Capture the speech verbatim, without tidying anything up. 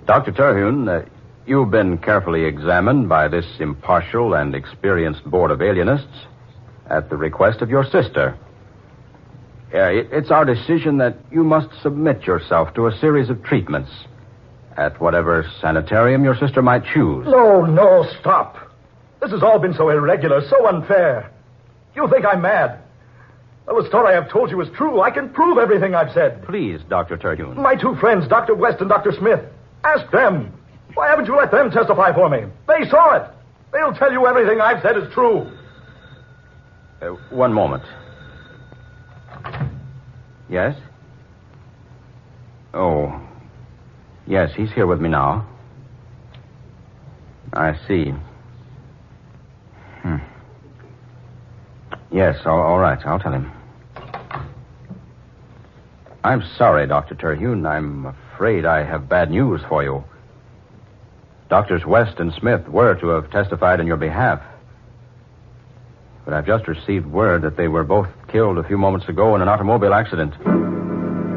Doctor Terhune, uh, you've been carefully examined by this impartial and experienced board of alienists at the request of your sister. Uh, it, it's our decision that you must submit yourself to a series of treatments at whatever sanitarium your sister might choose. No, no, stop. This has all been so irregular, so unfair. You think I'm mad? Well, the story I've told you is true. I can prove everything I've said. Please, Doctor Terhune. My two friends, Doctor West and Doctor Smith. Ask them. Why haven't you let them testify for me? They saw it. They'll tell you everything I've said is true. Uh, one moment. Yes? Oh. Yes, he's here with me now. I see. Hmm. Yes, all, all right. I'll tell him. I'm sorry, Doctor Terhune. I'm afraid I have bad news for you. Doctors West and Smith were to have testified in your behalf. But I've just received word that they were both killed a few moments ago in an automobile accident.